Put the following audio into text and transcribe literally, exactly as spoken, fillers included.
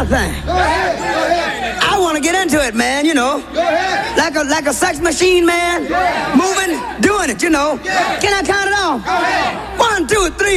thing. Go ahead. Go ahead. I want to get into it, man, you know. Go ahead. Like a like a sex machine, man. Yeah. Moving, doing it, you know. Yeah. Can I count it off? Go ahead. One, two, three.